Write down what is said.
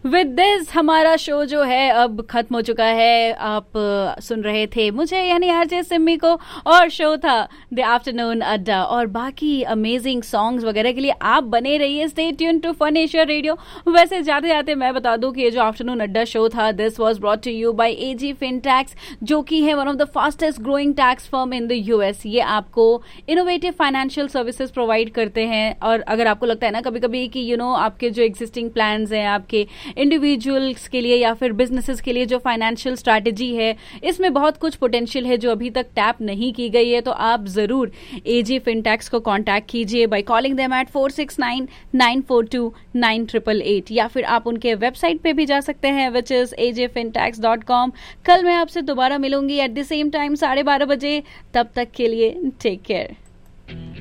With this हमारा show जो है अब खत्म हो चुका है। आप सुन रहे थे मुझे यानी आरजे सिम्मी को, और शो था द आफ्टरनून अड्डा। और बाकी अमेजिंग सॉन्ग्स वगैरह के लिए आप बने रहिए, stay tune to fun Asia radio. वैसे जाते जाते मैं बता दूं कि ये जो आफ्टरनून अड्डा शो था, this was brought to you by AG फिनटैक्स, जो कि है one of the fastest growing tax firm in the US. ये आपको इनोवेटिव फाइनेंशियल सर्विसेज प्रोवाइड करते हैं। और अगर आपको लगता है ना कभी कभी कि आपके जो एग्जिस्टिंग प्लान्स हैं, आपके इंडिविजुअल्स के लिए या फिर बिजनेसेस के लिए जो फाइनेंशियल स्ट्रैटेजी है, इसमें बहुत कुछ पोटेंशियल है जो अभी तक टैप नहीं की गई है, तो आप जरूर एजी फिनटैक्स को कांटेक्ट कीजिए बाय कॉलिंग देम एट 469-942-9888, या फिर आप उनके वेबसाइट पे भी जा सकते हैं विच इज ajfintax.com। कल मैं आपसे दोबारा मिलूंगी एट द सेम टाइम 12:30 बजे। तब तक के लिए टेक केयर।